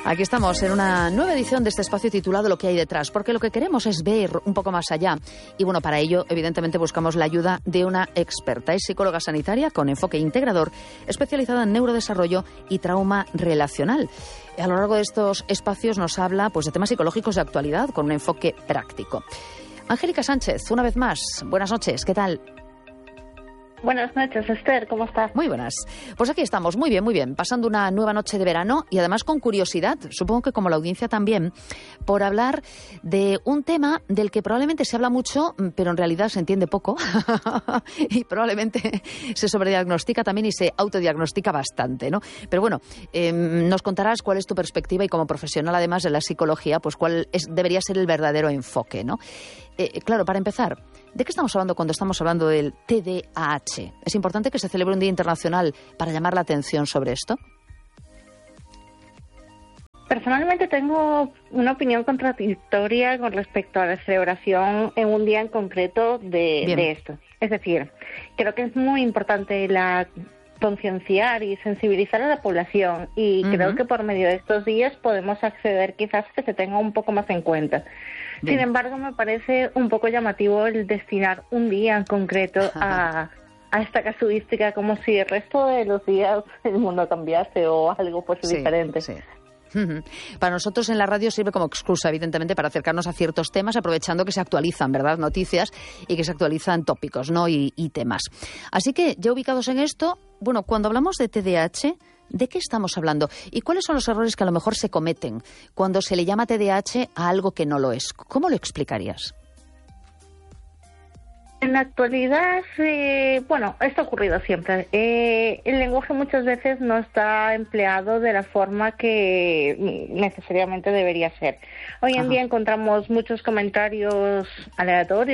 Aquí estamos en una nueva edición de este espacio titulado Lo que hay detrás, porque lo que queremos es ver un poco más allá. Y bueno, para ello, evidentemente, buscamos la ayuda de una experta. Es psicóloga sanitaria con enfoque integrador, especializada en neurodesarrollo y trauma relacional. A lo largo de estos espacios nos habla pues de temas psicológicos de actualidad con un enfoque práctico. Angélica Sánchez, una vez más, buenas noches, ¿qué tal? Buenas noches, Esther, ¿cómo estás? Muy buenas. Pues aquí estamos, muy bien, pasando una nueva noche de verano y además con curiosidad, supongo que como la audiencia también, por hablar de un tema del que probablemente se habla mucho, pero en realidad se entiende poco y probablemente se sobrediagnostica también y se autodiagnostica bastante, ¿no? Pero bueno, nos contarás cuál es tu perspectiva y como profesional además de la psicología, pues debería ser el verdadero enfoque, ¿no? Claro, para empezar, ¿de qué estamos hablando cuando estamos hablando del TDAH? ¿Es importante que se celebre un día internacional para llamar la atención sobre esto? Personalmente tengo una opinión contradictoria con respecto a la celebración en un día en concreto de esto. Es decir, creo que es muy importante concienciar y sensibilizar a la población y creo que por medio de estos días podemos acceder quizás a que se tenga un poco más en cuenta. Sin embargo, me parece un poco llamativo el destinar un día en concreto a esta casuística, como si el resto de los días el mundo cambiase o algo fuese diferente. Sí. Para nosotros en la radio sirve como excusa, evidentemente, para acercarnos a ciertos temas, aprovechando que se actualizan, ¿verdad?, noticias y que se actualizan tópicos, ¿no?, y temas. Así que, ya ubicados en esto, bueno, cuando hablamos de TDAH, ¿de qué estamos hablando? ¿Y cuáles son los errores que a lo mejor se cometen cuando se le llama TDAH a algo que no lo es? ¿Cómo lo explicarías? En la actualidad, esto ha ocurrido siempre. El lenguaje muchas veces no está empleado de la forma que necesariamente debería ser. Hoy en día encontramos muchos comentarios aleatorios